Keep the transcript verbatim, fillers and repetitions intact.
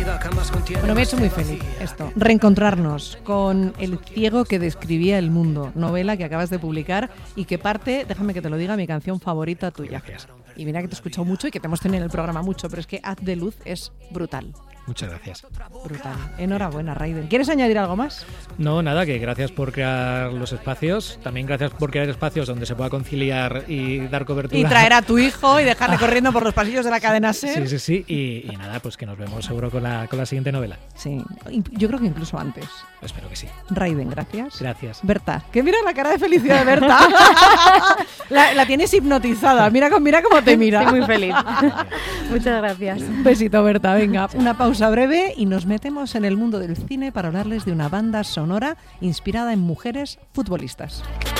Bueno, me ha hecho muy feliz esto, reencontrarnos con El ciego que describía el mundo, novela que acabas de publicar y que parte, déjame que te lo diga, mi canción favorita tuya. Gracias. Y mira que te he escuchado mucho y que te hemos tenido en el programa mucho, pero es que Haz de Luz es brutal. Muchas gracias. Brutal. Enhorabuena, Raiden. ¿Quieres añadir algo más? No, nada, que gracias por crear los espacios. También gracias por crear espacios donde se pueda conciliar y dar cobertura. Y traer a tu hijo y dejarle corriendo por los pasillos de la cadena SER. Sí, sí, sí. Y, y nada, pues que nos vemos seguro con la, con la siguiente novela. Sí, yo creo que incluso antes. Espero que sí. Raiden, gracias. Gracias. Berta, que mira la cara de felicidad de Berta. la, la tienes hipnotizada. Mira, mira cómo te mira. Estoy muy feliz. Muchas gracias. Un besito, Berta. Venga, una pausa breve y nos metemos en el mundo del cine para hablarles de una banda sonora inspirada en mujeres futbolistas.